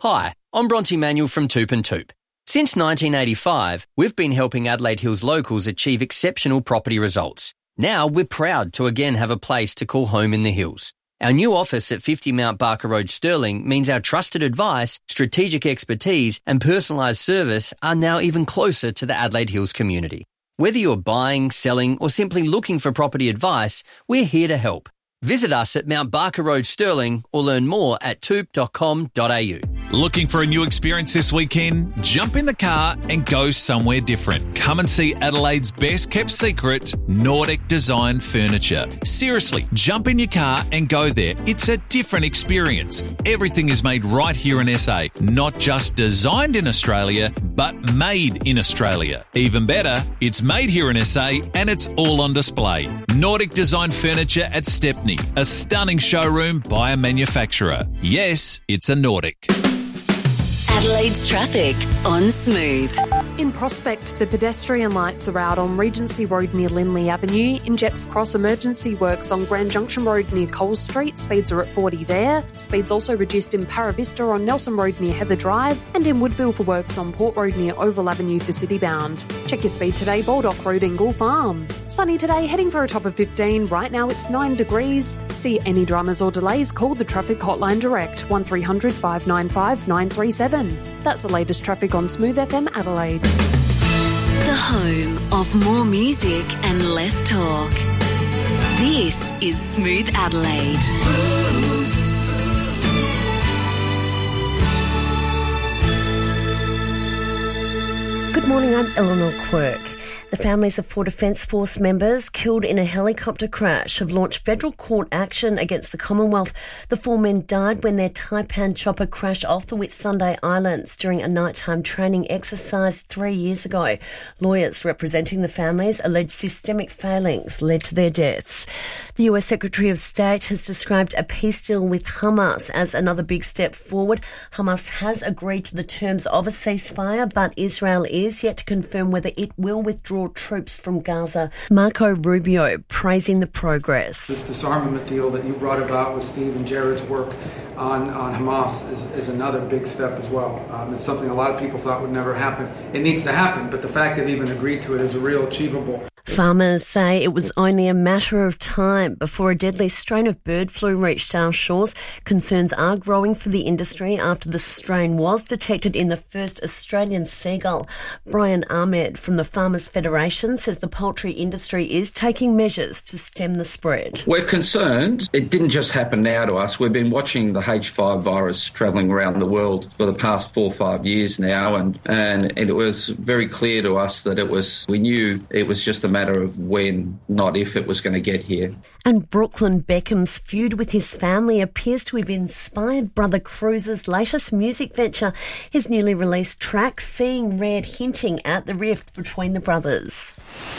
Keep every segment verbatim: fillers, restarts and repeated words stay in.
Hi, I'm Bronte Manuel from Toop and Toop. Since nineteen eighty-five, we've been helping Adelaide Hills locals achieve exceptional property results. Now we're proud to again have a place to call home in the hills. Our new office at fifty Mount Barker Road, Stirling, means our trusted advice, strategic expertise and personalised service are now even closer to the Adelaide Hills community. Whether you're buying, selling or simply looking for property advice, we're here to help. Visit us at Mount Barker Road, Stirling, or learn more at toop dot com dot a u. Looking for a new experience this weekend? Jump in the car and go somewhere different. Come and see Adelaide's best kept secret, Nordic Design Furniture. Seriously, jump in your car and go there. It's a different experience. Everything is made right here in S A. Not just designed in Australia, but made in Australia. Even better, it's made here in S A and it's all on display. Nordic Design Furniture at Stepney, a stunning showroom by a manufacturer. Yes, it's a Nordic. Adelaide's traffic on Smooth. In Prospect, the pedestrian lights are out on Regency Road near Lindley Avenue. In Jepps Cross, emergency works on Grand Junction Road near Coles Street. Speeds are at forty there. Speeds also reduced in Paravista on Nelson Road near Heather Drive, and in Woodville for works on Port Road near Oval Avenue for Citybound. Check your speed today, Baldock Road, Ingle Farm. Sunny today, heading for a top of fifteen. Right now it's nine degrees. See any dramas or delays, call the traffic hotline direct, one three hundred five nine five nine three seven. That's the latest traffic on Smooth F M Adelaide. The home of more music and less talk. This is Smooth Adelaide. Good morning, I'm Eleanor Quirk. The families of four Defence Force members killed in a helicopter crash have launched federal court action against the Commonwealth. The four men died when their Taipan chopper crashed off the Whitsunday Islands during a nighttime training exercise three years ago. Lawyers representing the families allege systemic failings led to their deaths. The U S Secretary of State has described a peace deal with Hamas as another big step forward. Hamas has agreed to the terms of a ceasefire, but Israel is yet to confirm whether it will withdraw troops from Gaza. Marco Rubio praising the progress. This disarmament deal that you brought about with Steve and Jared's work on, on Hamas is, is another big step as well. Um, it's something a lot of people thought would never happen. It needs to happen, but the fact they've even agreed to it is a real achievable. Farmers say it was only a matter of time before a deadly strain of bird flu reached our shores. Concerns are growing for the industry after the strain was detected in the first Australian seagull. Brian Ahmed from the Farmers Federation says the poultry industry is taking measures to stem the spread. We're concerned. It didn't just happen now to us. We've been watching the H five virus travelling around the world for the past four or five years now, and, and it was very clear to us that it was, we knew it was just a matter of when, not if, it was going to get here. And Brooklyn Beckham's feud with his family appears to have inspired Brother Cruz's latest music venture, his newly released track, Seeing Red, hinting at the rift between the brothers.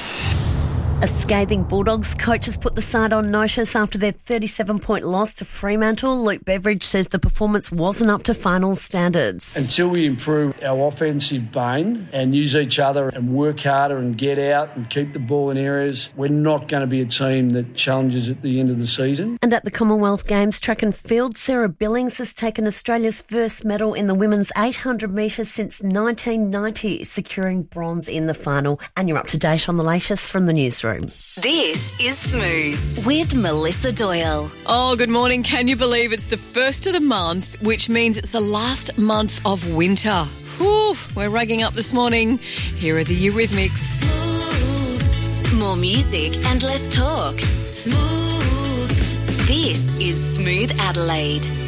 A scathing Bulldogs coach has put the side on notice after their thirty-seven point loss to Fremantle. Luke Beveridge says the performance wasn't up to final standards. Until we improve our offensive bane and use each other and work harder and get out and keep the ball in areas, we're not going to be a team that challenges at the end of the season. And at the Commonwealth Games track and field, Sarah Billings has taken Australia's first medal in the women's eight hundred metres since nineteen ninety, securing bronze in the final. And you're up to date on the latest from the newsroom. This is Smooth with Melissa Doyle. Oh, good morning. Can you believe it's the first of the month, which means it's the last month of winter? Whew, we're ragging up this morning. Here are the Eurythmics. Smooth. More music and less talk. Smooth. This is Smooth Adelaide.